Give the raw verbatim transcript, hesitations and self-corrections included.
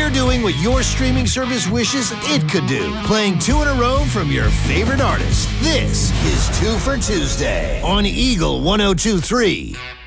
We're doing what your streaming service wishes it could do, playing two in a row from your favorite artist. This is Two for Tuesday on Eagle one oh two three.